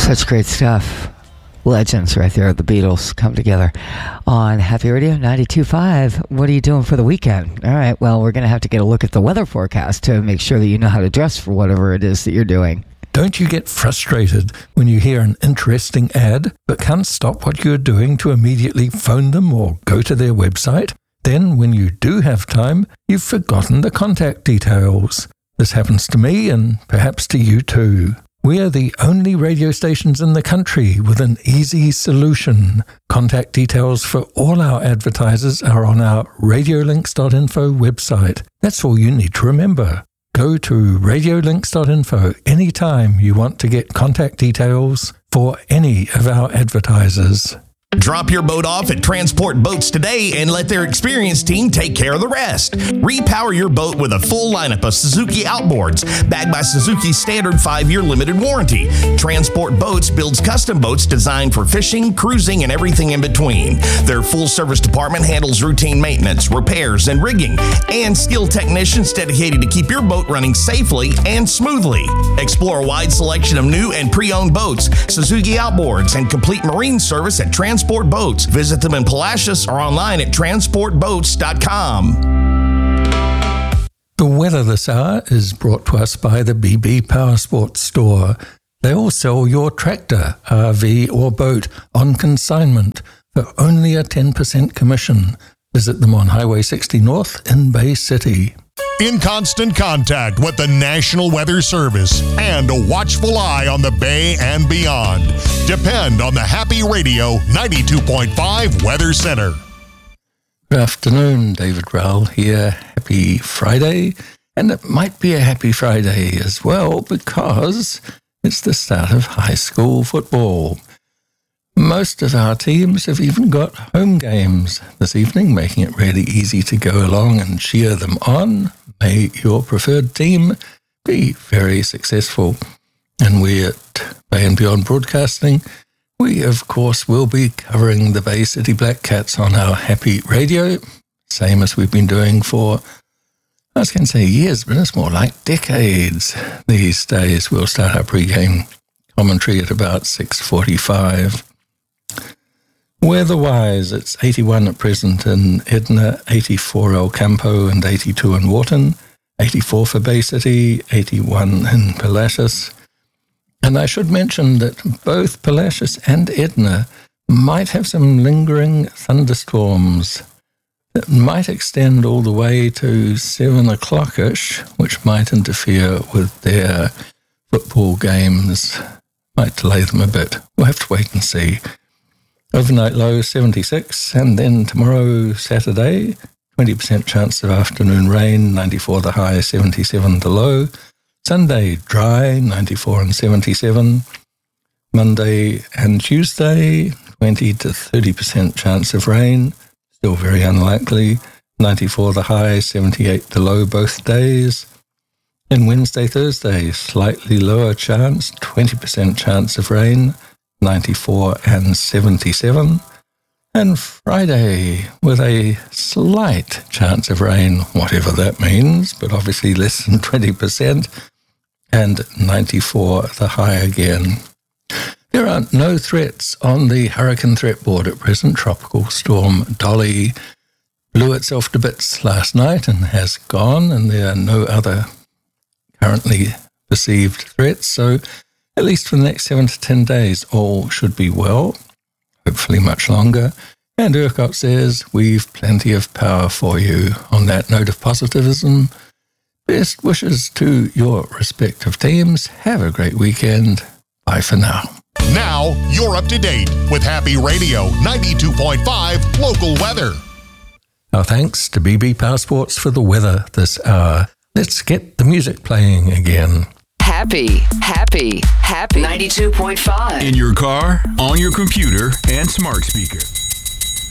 Such great stuff. Legends right there. The Beatles come together on Happy Radio 92.5. What are you doing for the weekend? All right, well, we're going to have to get a look at the weather forecast to make sure that you know how to dress for whatever it is that you're doing. Don't you get frustrated when you hear an interesting ad but can't stop what you're doing to immediately phone them or go to their website? Then, when you do have time, you've forgotten the contact details. This happens to me and perhaps to you too. We are the only radio stations in the country with an easy solution. Contact details for all our advertisers are on our radiolinks.info website. That's all you need to remember. Go to radiolinks.info anytime you want to get contact details for any of our advertisers. Drop your boat off at Transport Boats today and let their experienced team take care of the rest. Repower your boat with a full lineup of Suzuki outboards, backed by Suzuki's standard 5-year limited warranty. Transport Boats builds custom boats designed for fishing, cruising, and everything in between. Their full-service department handles routine maintenance, repairs, and rigging, and skilled technicians dedicated to keep your boat running safely and smoothly. Explore a wide selection of new and pre-owned boats, Suzuki outboards, and complete marine service at Transport Boats. Visit them in Palacios or online at transportboats.com. The weather this hour is brought to us by the BB Powersports Store. They all sell your tractor, RV or boat on consignment for only a 10% commission. Visit them on Highway 60 North in Bay City. In constant contact with the National Weather Service and a watchful eye on the Bay and beyond. Depend on the Happy Radio 92.5 Weather Center. Good afternoon, David Rowell here. Happy Friday. And it might be a happy Friday as well because it's the start of high school football. Most of our teams have even got home games this evening, making it really easy to go along and cheer them on. May your preferred team be very successful. And we at Bay and Beyond Broadcasting, we of course will be covering the Bay City Black Cats on our Happy Radio, same as we've been doing for, I was going to say years, but it's more like decades these days. We'll start our pre-game commentary at about 6:45. Weather-wise, it's 81 at present in Edna, 84 El Campo and 82 in Wharton, 84 for Bay City, 81 in Palacios. And I should mention that both Palacios and Edna might have some lingering thunderstorms that might extend all the way to 7 o'clock-ish, which might interfere with their football games, might delay them a bit. We'll have to wait and see. Overnight low 76, and then tomorrow, Saturday, 20% chance of afternoon rain, 94 the high, 77 the low. Sunday, dry, 94 and 77. Monday and Tuesday, 20 to 30% chance of rain, still very unlikely, 94 the high, 78 the low both days. And Wednesday, Thursday, slightly lower chance, 20% chance of rain, 94 and 77. And Friday with a slight chance of rain, whatever that means, but obviously less than 20%, and 94 the high again. There are no threats on the hurricane threat board at present. Tropical storm Dolly blew itself to bits last night and has gone, and there are no other currently perceived threats, so at least for the next 7 to 10 days, all should be well, hopefully much longer. And ERCOT says we've plenty of power for you. On that note of positivism, best wishes to your respective teams. Have a great weekend. Bye for now. Now, you're up to date with Happy Radio 92.5 local weather. Our thanks to BB Powersports for the weather this hour. Let's get the music playing again. Happy 92.5. In your car, on your computer, and smart speaker.